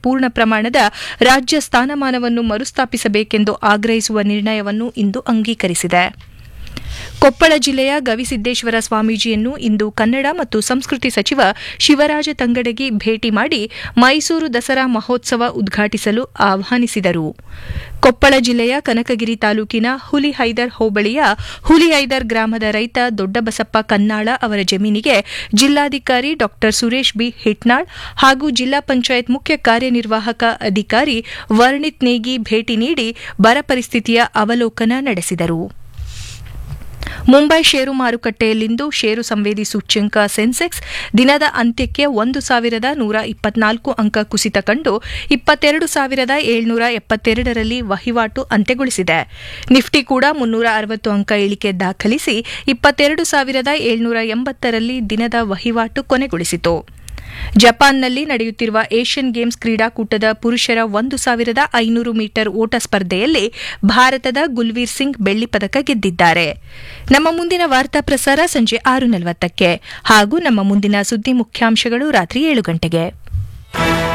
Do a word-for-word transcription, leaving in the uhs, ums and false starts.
ಪೂರ್ಣ ಪ್ರಮಾಣದ ರಾಜ್ಯ ಸ್ಥಾನಮಾನವನ್ನು ಮರುಸ್ಥಾಪಿಸಬೇಕೆಂದು ಆಗ್ರಹಿಸುವ ನಿರ್ಣಯವನ್ನು ಇಂದು ಅಂಗೀಕರಿಸಿದೆ. ಕೊಪ್ಪಳ ಜಿಲ್ಲೆಯ ಗವಿಸಿದ್ದೇಶ್ವರ ಸ್ವಾಮೀಜಿಯನ್ನು ಇಂದು ಕನ್ನಡ ಮತ್ತು ಸಂಸ್ಕೃತಿ ಸಚಿವ ಶಿವರಾಜ ತಂಗಡಗಿ ಭೇಟಿ ಮಾಡಿ ಮೈಸೂರು ದಸರಾ ಮಹೋತ್ಸವ ಉದ್ಘಾಟಿಸಲು ಆಹ್ವಾನಿಸಿದರು. ಕೊಪ್ಪಳ ಜಿಲ್ಲೆಯ ಕನಕಗಿರಿ ತಾಲೂಕಿನ ಹುಲಿಹೈದರ್ ಹೋಬಳಿಯ ಹುಲಿಹೈದರ್ ಗ್ರಾಮದ ರೈತ ದೊಡ್ಡಬಸಪ್ಪ ಕನ್ನಾಳ ಅವರ ಜಮೀನಿಗೆ ಜಿಲ್ಲಾಧಿಕಾರಿ ಡಾ ಸುರೇಶ್ ಬಿ ಹಿಟ್ನಾಳ್ ಹಾಗೂ ಜಿಲ್ಲಾ ಪಂಚಾಯತ್ ಮುಖ್ಯ ಕಾರ್ಯನಿರ್ವಾಹಕ ಅಧಿಕಾರಿ ವರ್ಣಿತ್ ನೇಗಿ ಭೇಟಿ ನೀಡಿ ಬರ ಪರಿಸ್ಥಿತಿಯ ಅವಲೋಕನ ನಡೆಸಿದರು. ಮುಂಬೈ ಷೇರು ಮಾರುಕಟ್ಟೆಯಲ್ಲಿಂದು ಷೇರು ಸಂವೇದಿ ಸೂಚ್ಯಂಕ ಸೆನ್ಸೆಕ್ಸ್ ದಿನದ ಅಂತ್ಯಕ್ಕೆ ಒಂದು ಸಾವಿರದ ನೂರ ಇಪ್ಪತ್ನಾಲ್ಕು ಅಂಕ ಕುಸಿತ ಕಂಡು ಇಪ್ಪತ್ತೆರಡು ಸಾವಿರದ ಏಳ್ನೂರ ಎಪ್ಪತ್ತೆರಡರಲ್ಲಿ ವಹಿವಾಟು ಅಂತ್ಯಗೊಳಿಸಿದೆ. ನಿಫ್ಟಿ ಕೂಡ ಮುನ್ನೂರ ಅರವತ್ತು ಅಂಕ ಇಳಿಕೆ ದಾಖಲಿಸಿ ಇಪ್ಪತ್ತೆರಡು ಸಾವಿರದ ಏಳ್ನೂರ ಎಂಬತ್ತರಲ್ಲಿ ದಿನದ ವಹಿವಾಟು ಕೊನೆಗೊಳಿಸಿತು. ಜಪಾನ್ನಲ್ಲಿ ನಡೆಯುತ್ತಿರುವ ಏಷ್ಯನ್ ಗೇಮ್ಸ್ ಕ್ರೀಡಾಕೂಟದ ಪುರುಷರ ಒಂದು ಸಾವಿರದ ಐನೂರು ಮೀಟರ್ ಓಟ ಸ್ಪರ್ಧೆಯಲ್ಲಿ ಭಾರತದ ಗುಲ್ವೀರ್ ಸಿಂಗ್ ಬೆಳ್ಳಿ ಪದಕ ಗೆದ್ದಿದ್ದಾರೆ. ನಮ್ಮ ಮುಂದಿನ ವಾರ್ತಾ ಪ್ರಸಾರ ಸಂಜೆ ಆರು ನಲವತ್ತಕ್ಕೆ ಹಾಗೂ ನಮ್ಮ ಮುಂದಿನ ಸುದ್ದಿ ಮುಖ್ಯಾಂಶಗಳು ರಾತ್ರಿ ಏಳು ಗಂಟೆಗೆ.